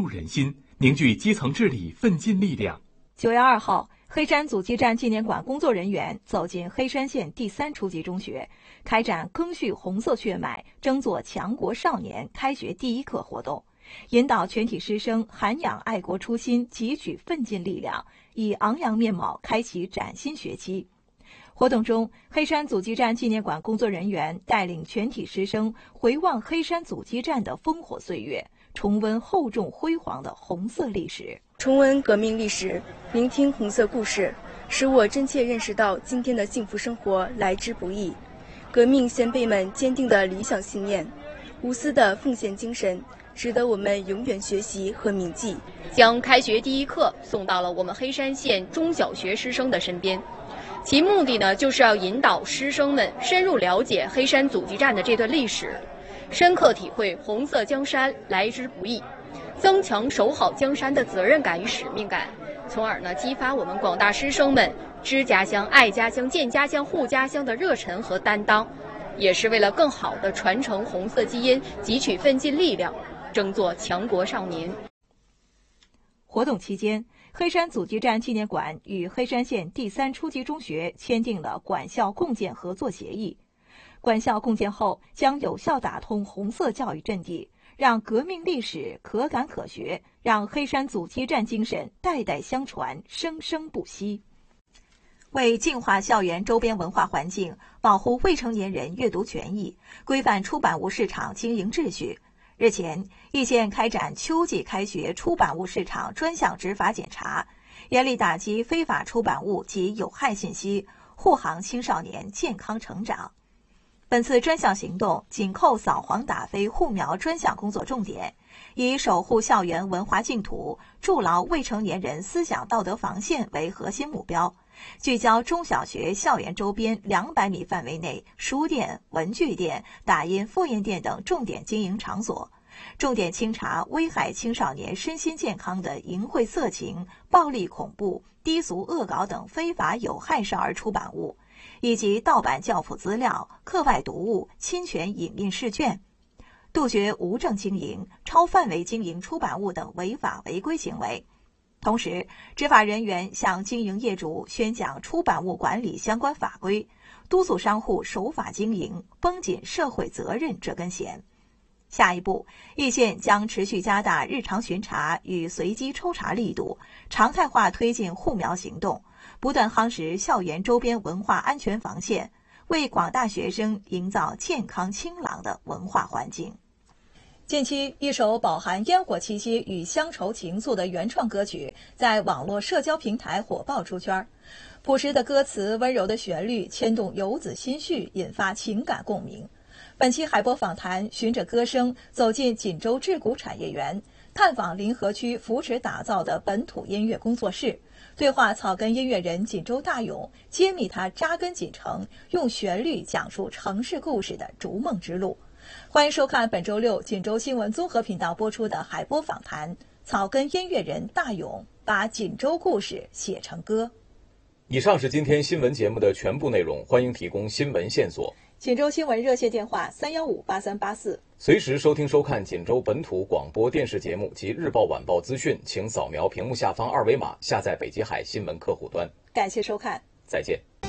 人心，凝聚基层治理奋进力量。 9月2号，黑山阻击战纪念馆工作人员走进黑山县第3初级中学，开展赓续红色血脉，争做强国少年开学第一课活动，引导全体师生涵养爱国初心，汲取奋进力量，以昂扬面貌开启崭新学期。活动中，黑山阻击战纪念馆工作人员带领全体师生回望黑山阻击战的烽火岁月，重温厚重辉煌的红色历史。 重温革命历史，聆听红色故事，使我真切认识到今天的幸福生活来之不易。革命先辈们坚定的理想信念，无私的奉献精神，值得我们永远学习和铭记。 将开学第一课送到了我们黑山县中小学师生的身边，其目的呢，就是要引导师生们深入了解黑山阻击战的这段历史，深刻体会红色江山来之不易，增强守好江山的责任感与使命感，从而呢，激发我们广大师生们知家乡、爱家乡、建家乡、护家乡的热忱和担当，也是为了更好地传承红色基因，汲取奋进力量，争做强国少年。 活动期间，黑山阻击战纪念馆与黑山县第3初级中学签订了管校共建合作协议。管校共建后，将有效打通红色教育阵地，让革命历史可感可学，让黑山阻击战精神代代相传，生生不息。为净化校园周边文化环境，保护未成年人阅读权益，规范出版物市场经营秩序，日前，易县开展秋季开学出版物市场专项执法检查，严厉打击非法出版物及有害信息，护航青少年健康成长。本次专项行动紧扣扫黄打非护苗专项工作重点，以守护校园文化净土、筑牢未成年人思想道德防线为核心目标，聚焦中小学校园周边200米范围内书店、文具店、打印复印店等重点经营场所，重点清查危害青少年身心健康的淫秽色情、暴力恐怖、低俗恶搞等非法有害少儿出版物，以及盗版教辅资料、课外读物、侵权影印试卷，杜绝无证经营、超范围经营出版物等违法违规行为。同时，执法人员向经营业主宣讲出版物管理相关法规，督促商户守法经营，绷紧社会责任这根弦。下一步，易县将持续加大日常巡查与随机抽查力度，常态化推进护苗行动，不断夯实校园周边文化安全防线，为广大学生营造健康清朗的文化环境。近期，一首饱含烟火气息与乡愁情愫的原创歌曲在网络社交平台火爆出圈。朴实的歌词、温柔的旋律牵动游子心绪，引发情感共鸣。本期海波访谈循着歌声走进锦州制鼓产业园，探访临河区扶持打造的本土音乐工作室，对话草根音乐人锦州大勇，揭秘他扎根锦城，用旋律讲述城市故事的逐梦之路。欢迎收看本周六锦州新闻综合频道播出的海波访谈，草根音乐人大勇把锦州故事写成歌。 以上是今天新闻节目的全部内容，欢迎提供新闻线索。 锦州新闻热线电话3158384， 随时收听收看锦州本土广播电视节目及日报晚报资讯，请扫描屏幕下方2维码下载北极海新闻客户端。 感谢收看， 再见。